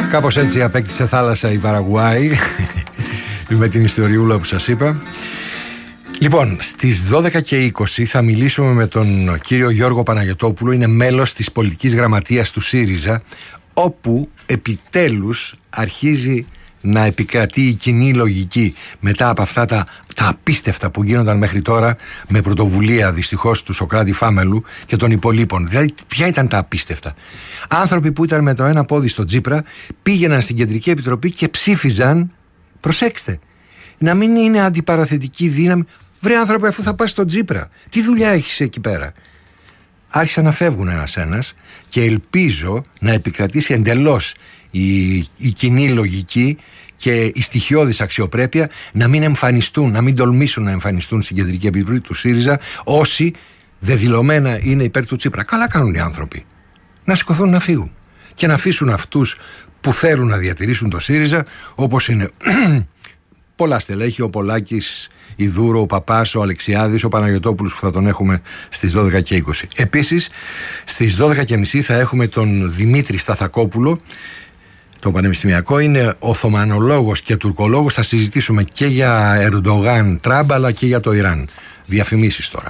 Κάπως έτσι απέκτησε θάλασσα η Παραγουάη με την ιστοριούλα που σας είπα. Λοιπόν, στις 12:20 θα μιλήσουμε με τον κύριο Γιώργο Παναγιωτόπουλο. Είναι μέλος της πολιτικής γραμματείας του ΣΥΡΙΖΑ, όπου επιτέλους αρχίζει να επικρατεί η κοινή λογική μετά από αυτά τα απίστευτα που γίνονταν μέχρι τώρα, με πρωτοβουλία δυστυχώς του Σωκράτη Φάμελου και των υπολείπων. Δηλαδή, ποια ήταν τα απίστευτα? Άνθρωποι που ήταν με το ένα πόδι στο Τσίπρα πήγαιναν στην Κεντρική Επιτροπή και ψήφιζαν, προσέξτε, να μην είναι αντιπαραθετική δύναμη. Βρε άνθρωπε, αφού θα πας στον Τσίπρα, τι δουλειά έχεις εκεί πέρα? Άρχισαν να φεύγουν ένας-ένας και ελπίζω να επικρατήσει εντελώς η κοινή λογική και η στοιχειώδης αξιοπρέπεια, να μην εμφανιστούν, να μην τολμήσουν να εμφανιστούν στην Κεντρική Επιτροπή του ΣΥΡΙΖΑ όσοι δεδηλωμένα είναι υπέρ του Τσίπρα. Καλά κάνουν οι άνθρωποι να σηκωθούν να φύγουν και να αφήσουν αυτούς που θέλουν να διατηρήσουν το ΣΥΡΙΖΑ, όπως είναι πολλά στελέχη, ο Πολάκης, η Δούρο, ο Παπάς, ο Αλεξιάδης, ο Παναγιωτόπουλος, που θα τον έχουμε στις 12:20. Επίσης στις 12:30 θα έχουμε τον Δημήτρη Σταθακόπουλο. Το πανεπιστημιακό είναι Οθωμανολόγος και Τουρκολόγος. Θα συζητήσουμε και για Ερντογάν, Τραμπ, αλλά και για το Ιράν. Διαφημίσεις τώρα.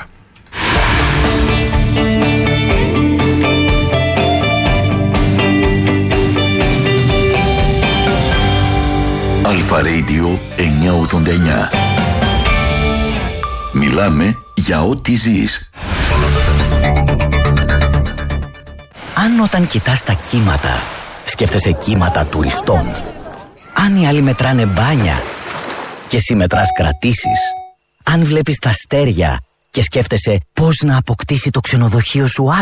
Αλφα Radio 989. Μιλάμε για ό,τι ζεις. Αν όταν κοιτάς τα κύματα σκέφτεσαι κύματα τουριστών, αν οι άλλοι μετράνε μπάνια και εσύ μετράς κρατήσεις, αν βλέπεις τα αστέρια και σκέφτεσαι πώς να αποκτήσει το ξενοδοχείο σου